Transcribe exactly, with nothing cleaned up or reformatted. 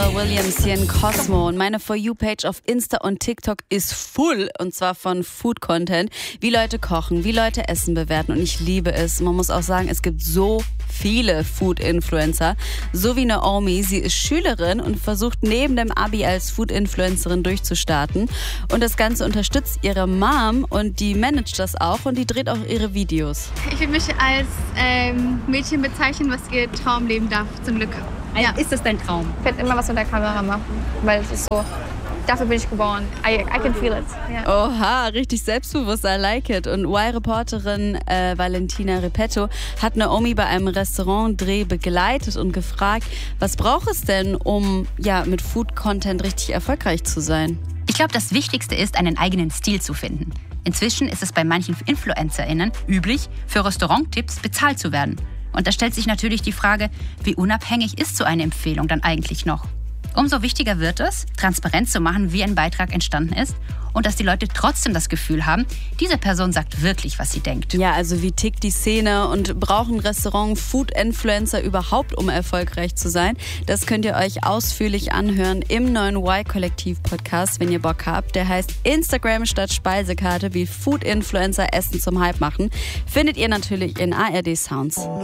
Pharrell Williams hier in Cosmo und meine For You-Page auf Insta und TikTok ist full und zwar von Food-Content, wie Leute kochen, wie Leute Essen bewerten und ich liebe es. Man muss auch sagen, es gibt so viele Food-Influencer, so wie Naomi. Sie ist Schülerin und versucht neben dem Abi als Food-Influencerin durchzustarten und das Ganze unterstützt ihre Mom und die managt das auch und die dreht auch ihre Videos. Ich würde mich als ähm, Mädchen bezeichnen, was ihr Traum leben darf, zum Glück. Ja. Ist das dein Traum? Ich werde immer was mit der Kamera machen, weil es ist so, dafür bin ich geboren. I, I can feel it. Yeah. Oha, richtig selbstbewusst, I like it. Und Y-Reporterin äh, Valentina Repetto hat Naomi bei einem Restaurantdreh begleitet und gefragt, was braucht es denn, um ja, mit Food-Content richtig erfolgreich zu sein? Ich glaube, das Wichtigste ist, einen eigenen Stil zu finden. Inzwischen ist es bei manchen InfluencerInnen üblich, für Restauranttipps bezahlt zu werden. Und da stellt sich natürlich die Frage, wie unabhängig ist so eine Empfehlung dann eigentlich noch? Umso wichtiger wird es, transparent zu machen, wie ein Beitrag entstanden ist und dass die Leute trotzdem das Gefühl haben, diese Person sagt wirklich, was sie denkt. Ja, also wie tickt die Szene und brauchen Restaurant Food-Influencer überhaupt, um erfolgreich zu sein? Das könnt ihr euch ausführlich anhören im neuen Y-Kollektiv-Podcast, wenn ihr Bock habt. Der heißt Instagram statt Speisekarte, wie Food-Influencer Essen zum Hype machen. Findet ihr natürlich in A R D Sounds.